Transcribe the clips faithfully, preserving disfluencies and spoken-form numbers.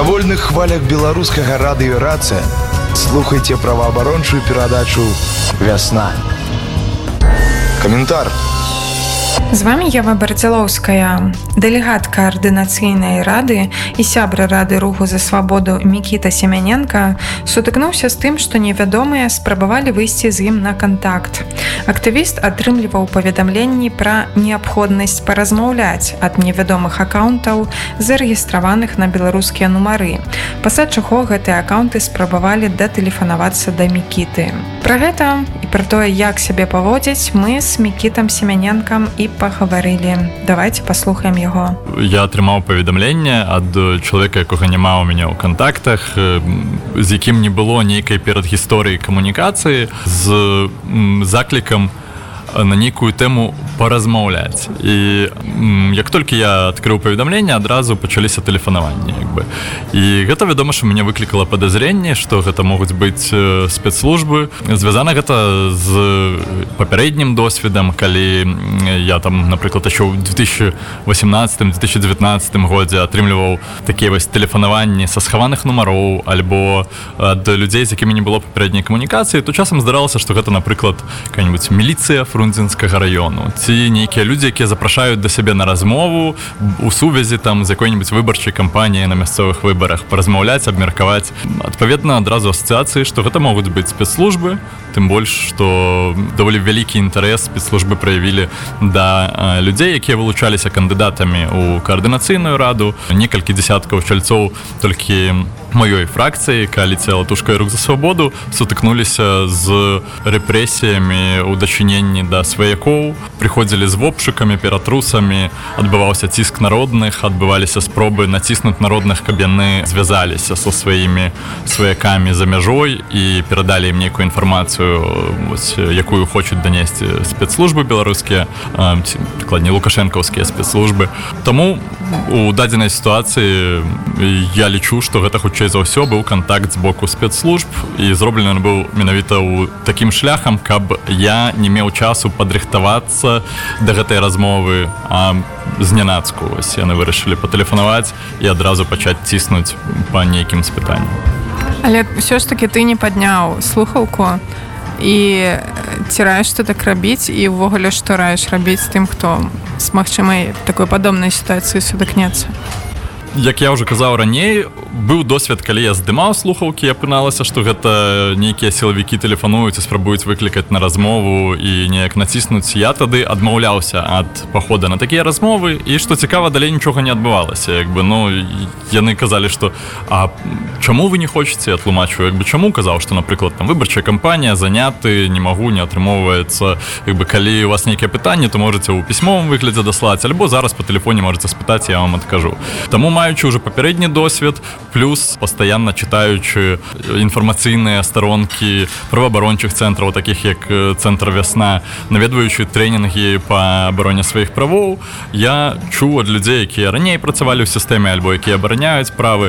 вольных хвалях беларускага радыё «Рацыя» слухайте праваабарончую перадачу «Вясна». Каментар. З вами Ева Бардзялоўская, дэлегат каардынацыйнай рады і сябра рады руху за свабоду Мікіта Семяненка сутыкнуўся з тым, што невядомыя спрабавалі выйсці з ім на кантакт. Актывіст атрымліваў паведамленні пра неабходнасць паразмаўляць ад невядомых акаунтаў, зарэгістраваных на беларускія нумары, пасля чаго гэтыя акаунты спрабавалі датэлефанавацца да Мікіты. Пра гэта і пра тое, як сябе паводзіць, мы з Мікітам Семяненкам і пагаварылі. Давайте паслухаем яго. Я атрымаў паведамленне ад чалавека, якога няма ў мяне ў кантактах, з якім не было нейкай перадгісторыі камунікацыі, з заклікам на нейкую тэму паразмаўляць. І як толькі я адкрыў паведамленне, адразу пачаліся тэлефанаванні. Як бы. І гэта, вядома, што мяне выклікала падазренне, што гэта могуць быць спецслужбы. Звязана гэта з папярэднім досведам, калі я там, напрыклад, яшчэ ў две тысячи восемнадцатым - две тысячи девятнадцатым годзе атрымліваў такія вось тэлефанаванні са схаваных нумароў альбо ад людзей, з якімі не было папярэдняй камунікацыі, то часам здаралася, што гэта, напрыклад, какая-нибудь міліцыя Фрунзенскага раёну, ці нейкія людзі, якія запрашаюць да сябе на размову у сувязі там з якой-нибудь выбарчай кампаніяй на мясцовых выбарах, паразмаўляць, абмеркаваць. Адпаведна, адразу асацыяцыі, што гэта могуць быць спецслужбы, тым больш, што даволі вялікі інтарэс спецслужбы праявілі да людзей, якія вылучаліся кандыдатамі ў каардынацыйную раду. Некалькі дзясяткаў чальцоў толькі маёй фракцыі, коаліцыя «Латушка і рух за свабоду», сутыкнуліся з рэпрэсіямі ў дачыненні да сваякоў, прыходзілі з вопшыкамі, ператрусамі, адбываўся ціск народных, адбываліся спробы націснуць народных, каб яны звязаліся са сваімі сваякамі за мяжой і перадалі ім нейкую інфармацыю, вось, якую хочуць данесці спецслужбы беларускія, ці, прыкладней, лукашэнкаўскія спецслужбы. Таму у дадзенай сітуацыі я лічу, што гэта хутчэй за ўсё быў кантакт з боку спецслужб, і зроблены быў менавіта ў такім шляхам, каб я не меў часу падрыхтавацца да гэтай размовы, а знянацку вось яны вырашылі патэлефанаваць і адразу пачаць ціснуць па нейкім спытанні. Але ўсё ж такі ты не падняў слухаўку і ці раеш што так рабіць, і ўвогуле што раеш рабіць тым, хто з магчымай такой падобнай сітуацыі сутыкнецца? Як я ўжо казаў раней, быў досвед, калі я здымаў слухаўкі, апыналася, што гэта нейкія сілавікі тэлефануюць і спрабуюць выклікаць на размову і неяк націснуць. Я тады адмаўляўся ад пахода на такія размовы, і што цікава, далей нічога не адбывалася. Як бы, ну, яны казалі, што а чаму вы не хочаце, я тлумачу, як бы, чаму казаў, што, напрыклад, там выбарчая кампанія, заняты, не магу, не атрымоўваецца. Як бы, калі у вас нейкія пытанні, то можаце ў пісьмовым выглядзе даслаць, альбо зараз па тэлефоне можаце спытаць, я вам адкажу. Таму маючы ўжо папярэдні досвед, плюс пастаянна чытаючы інфармацыйныя старонкі праваабарончых цэнтраў, такіх як цэнтр «Вясна», наведваючы трэнінгі па абароне сваіх правоў, я чуў ад людзей, якія раней працавалі ў сістэме альбо якія абараняюць правы,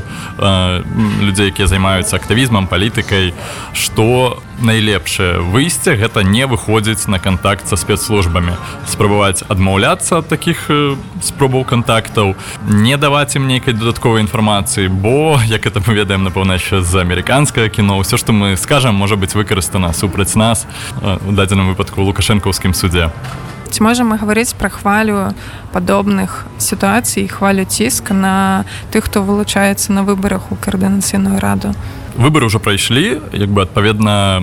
людзей, якія займаюцца актывізмам, палітыкай, што найлепшае выйсце гэта не выходзіць на кантакт са спецслужбамі, спрабаваць адмаўляцца ад такіх спробаў кантактаў, не даваць ім нейкай дадатковай інфармацыі, бо, як это мы ведаем, напэўна, яшчэ з амерыканскае кіно, ўсё, што мы скажам, можа быць выкарыстана супраць нас, у дадзеным выпадку ў лукашэнкаўскім судзе. Ці можам мы гаварыць пра хвалю падобных сітуацый, хвалю ціск на тых, хто вылучаецца на выбарах у каардынацыйную раду? Выбары ўжо прайшлі, як бы, адпаведна,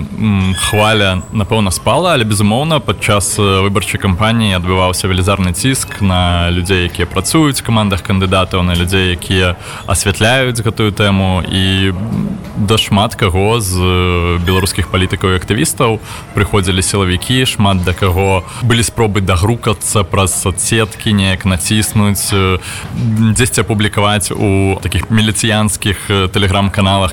хваля, напэўна, спала, але, безумоўна, падчас выбарчай кампаніі адбываўся велізарны ціск на людзей, якія працуюць у камандах кандыдатаў, на людзей, якія асвятляюць гэтую тэму, і да шмат каго з беларускіх палітыкаў і актывістаў прыходзілі сілавікі, шмат да каго былі спробы дагрукацца праз соцсеткі, неяк націснуць, дзесьці апублікаваць у такіх міліцыянскіх тэлеграм-каналах кампрамат,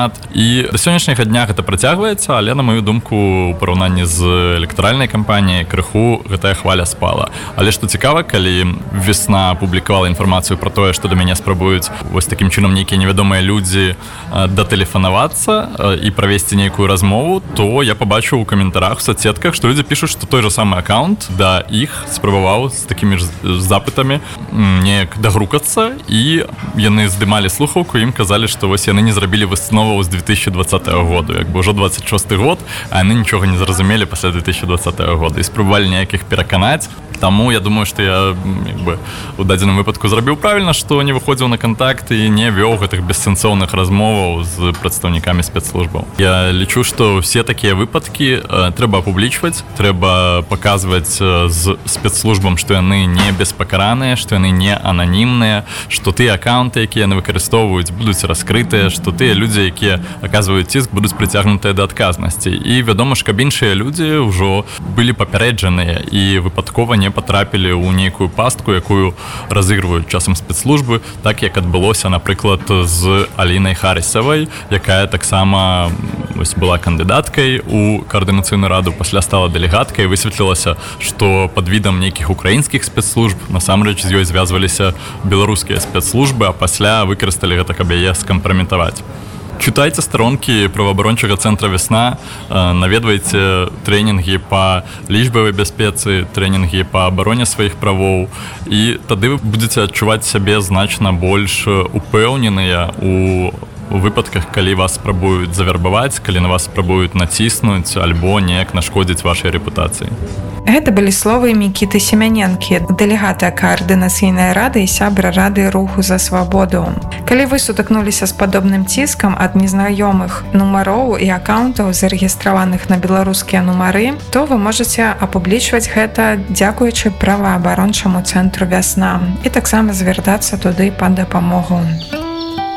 шмат. І да сённяшняга дня гэта працягваецца, але, на маю думку, у параўнанні з электаральнай кампаніяй крыху гэтая хваля спала. Але што цікава, калі «Весна» апублікавала інфармацыю пра тое, што да мяне спрабуюць вось такім чынам нейкія невядомыя людзі датэлефанавацца і правесці нейкую размову, то я пабачыў у каментарах, у соцсетках, што людзі пішуць, што той жа самы аккаунт да іх спрабаваў з такімі ж запытамі неяк дагрукацца, і яны здымалі слухаўку, ім казалі, што вось яны не зрабілі высноваў з две тысячи двадцатого году, як бы ўжо двадцать шосты год, а яны нічога не зразумелі пасля две тысячи двадцатого года і спрабавалі неякіх пераканаць. Таму я думаю, што я як бы у дадзеным выпадку зрабіў правільна, што не выходзіў на кантакт і не вёў гэтых бессэнсоўных размоваў з прадстаўнікамі спецслужбаў. Я лічу, што ўсе такія выпадкі э, трэба апублічваць, трэба паказваць э, з спецслужбам, што яны не беспакараныя, што яны не ананімныя, што тыя аккаунты, якія яны выкарыстоўваюць, будуць раскрытыя, што тыя людзі, якія аказваюць ціск, будуць прыцягнутыя да адказнасці. І вядома ж, каб іншыя людзі ўжо былі папярэджаныя і выпадкова не патрапілі ў нейкую пастку, якую разыгрываюць часам спецслужбы, так як адбылося, напрыклад, з Алінай Харысавай, якая таксама вось была кандыдаткай у каардынацыйную раду, пасля стала дэлегаткай, высветлілася, што пад відам нейкіх украінскіх спецслужб насамрэч з ёй звязваліся беларускія спецслужбы, а пасля выкарысталі гэта, каб яе скампраметаваць. Чытайце старонкі праваабарончага цэнтра «Весна», наведвайце трэнінгі па лічбавай бяспецы, трэнінгі па абароне сваіх правоў, і тады вы будзеце адчуваць сябе значна больш упэўненыя у у выпадках, калі вас спрабуюць завербаваць, калі на вас спрабуюць націснуць альбо неяк нашкодзіць вашай рэпутацыі. Гэта былі словы Мікіты Семяненкі, дэлегата каардынацыйнай рады і сябра рады руху за свабоду. Калі вы сутыкнуліся з падобным ціскам ад незнаёмых нумароў і аккаунтаў, зарэгістраваных на беларускія нумары, то вы можаце апублічваць гэта, дзякуючы праваабарончаму цэнтру «Вясна», і таксама звяртацца туды па дапамогу.